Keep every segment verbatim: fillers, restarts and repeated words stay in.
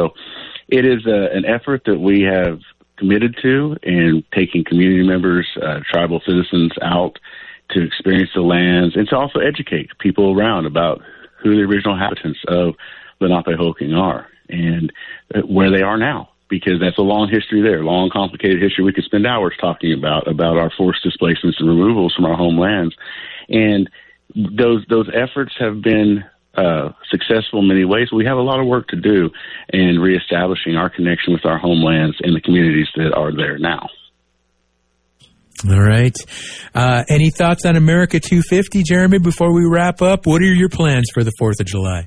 So it is a, an effort that we have committed to, and taking community members, uh, tribal citizens out to experience the lands, and to also educate people around about who the original inhabitants of Lenapehoking are and where they are now, because that's a long history there, long, complicated history we could spend hours talking about, about our forced displacements and removals from our homelands. And those those efforts have been uh, successful in many ways. We have a lot of work to do in reestablishing our connection with our homelands and the communities that are there now. All right. Uh, any thoughts on America two fifty, Jeremy, before we wrap up? What are your plans for the fourth of July?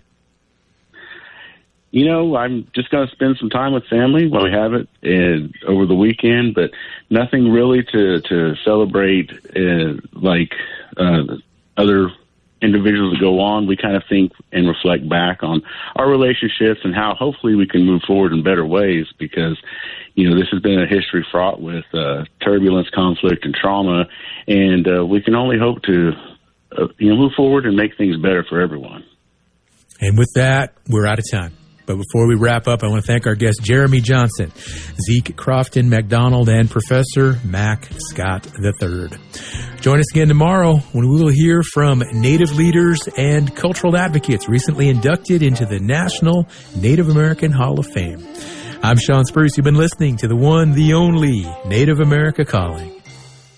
You know, I'm just going to spend some time with family while we have it and over the weekend, but nothing really to, to celebrate uh, like uh, other individuals that go on. We kind of think and reflect back on our relationships and how hopefully we can move forward in better ways, because, you know, this has been a history fraught with uh, turbulence, conflict, and trauma, and uh, we can only hope to, uh, you know, move forward and make things better for everyone. And with that, we're out of time. But before we wrap up, I want to thank our guests, Jeremy Johnson, Zeke Crofton McDonald, and Professor Mac Scott the third. Join us again tomorrow when we will hear from Native leaders and cultural advocates recently inducted into the National Native American Hall of Fame. I'm Sean Spruce. You've been listening to the one, the only Native America Calling.